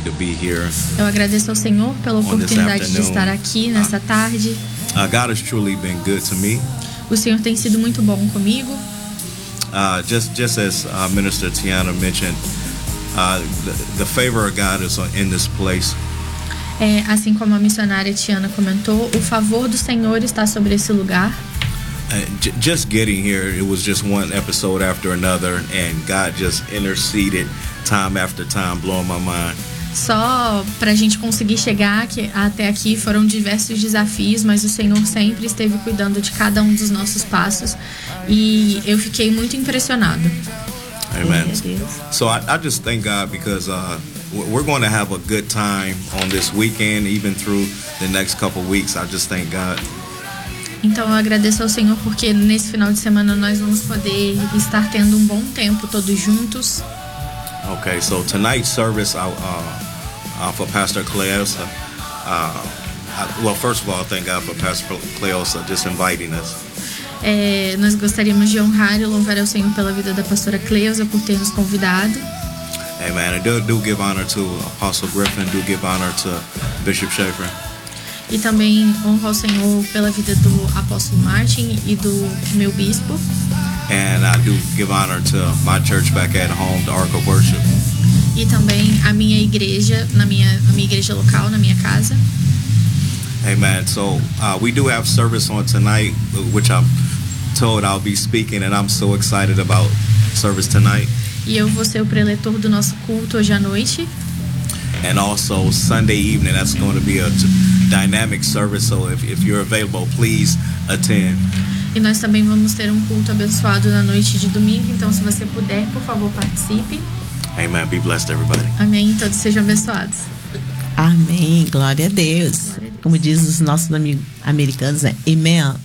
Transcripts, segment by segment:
to be here. Eu agradeço ao Senhor pela oportunidade de estar aqui nessa tarde. God has truly been good to me. O Senhor tem sido muito bom comigo. Just as Minister Tiana mentioned, the favor of God is in this place. Assim como a missionária Tiana comentou, o favor do Senhor está sobre esse lugar. Just getting here, it was just one episode after another, and God just interceded time after time, blowing my mind. Só pra gente conseguir chegar até aqui foram diversos desafios, mas o Senhor sempre esteve cuidando de cada um dos nossos passos e eu fiquei muito impressionado. Amen. So I just thank God because we're going to have a good time on this weekend, even through the next couple weeks. I just thank God. Então eu agradeço ao Senhor porque nesse final de semana nós vamos poder estar tendo um bom tempo todos juntos. Okay, so tonight's service for Pastor Cleosa. Well, first of all, I thank God for Pastor Cleosa just inviting us. Nós gostaríamos de honrar e louvar ao Senhor pela vida da pastora Cleusa por ter nos convidado. Amen. And do give honor to Apostle Griffin. Do give honor to Bishop Schaefer. E também honro ao Senhor pela vida do apóstolo Martin e do meu bispo. And I do give honor to my church back at home, the Ark of Worship. E também a minha igreja, a minha igreja local, na minha casa. Amen. So we do have service on tonight, which I'm told I'll be speaking, and I'm so excited about service tonight. E eu vou ser o preletor do nosso culto hoje à noite. And also Sunday evening, that's going to be a dynamic service. So if you're available, please attend. E nós também vamos ter um culto abençoado na noite de domingo. Então, se você puder, por favor, participe. Amen. Be blessed, everybody. Amém. Todos sejam abençoados. Amém. Glória a Deus. Como diz os nossos amigos americanos, amen.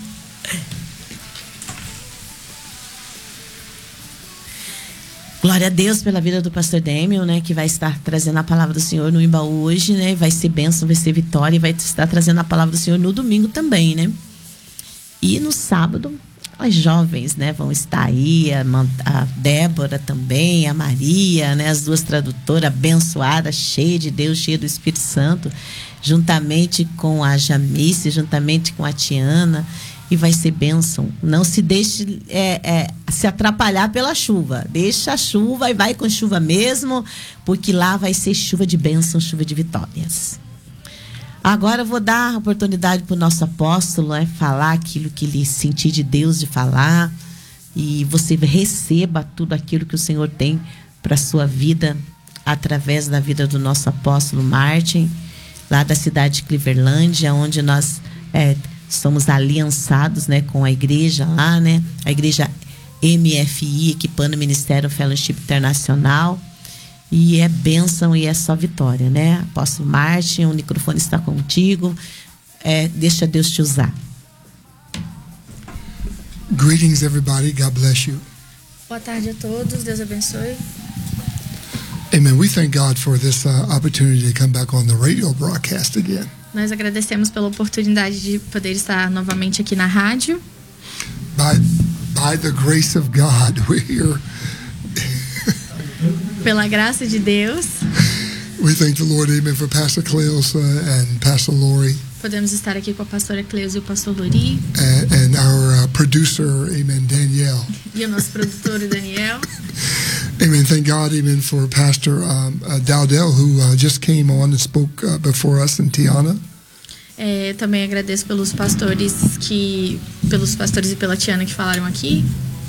Glória a Deus pela vida do pastor Damian, né, que vai estar trazendo a palavra do Senhor no Imbaú hoje, né, vai ser bênção, vai ser vitória, e vai estar trazendo a palavra do Senhor no domingo também, né. E no sábado, as jovens, né, vão estar aí, a Débora também, a Maria, né, as duas tradutoras abençoadas, cheias de Deus, cheias do Espírito Santo, juntamente com a Jamice, juntamente com a Tiana. E vai ser bênção. Não se deixe se atrapalhar pela chuva. Deixa a chuva e vai com chuva mesmo, porque lá vai ser chuva de bênção, chuva de vitórias. Agora eu vou dar a oportunidade para o nosso apóstolo, né, falar aquilo que ele sentir de Deus de falar. E você receba tudo aquilo que o Senhor tem para a sua vida, através da vida do nosso apóstolo Martin, lá da cidade de Cleverlândia, onde nós somos aliançados, né, com a igreja lá, né, a igreja MFI, Equipando Ministério Fellowship Internacional, e é bênção e é só vitória, né? Apóstolo Martin, o microfone está contigo, deixa Deus te usar. Greetings everybody, God bless you. Boa tarde a todos, Deus abençoe. Amen. We thank God for this opportunity to come back on the radio broadcast again. Nós agradecemos pela oportunidade de poder estar novamente aqui na rádio. By the grace of God, we're here. Pela graça de Deus. We thank the Lord, amen, for Pastor Cleosa and Pastor Lori. Podemos estar aqui com a pastora Cleusa e o pastor Lori. And our producer, amen, Danielle. E o nosso produtor, Daniel. Amen. Thank God, amen, for Pastor Dowdell, who just came on and spoke before us, and Tiana. Também agradeço pelos pastores e pela Tiana que falaram aqui.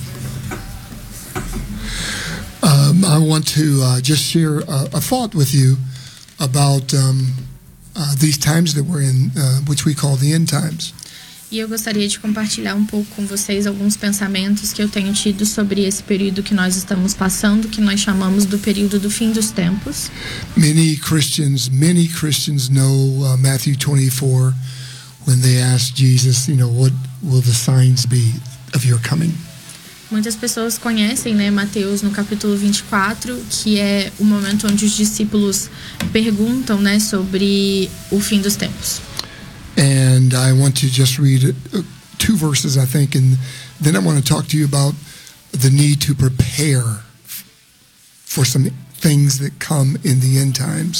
I want to just share a thought with you about these times that we're in, which we call the end times. E eu gostaria de compartilhar um pouco com vocês alguns pensamentos que eu tenho tido sobre esse período que nós estamos passando, que nós chamamos do período do fim dos tempos. Many Christians know Matthew 24 when they asked Jesus, what will the signs be of your coming? Muitas pessoas conhecem, né, Mateus no capítulo 24, que é o momento onde os discípulos perguntam, né, sobre o fim dos tempos. And I want to just read 2 verses, I think, and then I want to talk to you about the need to prepare for some things that come in the end times.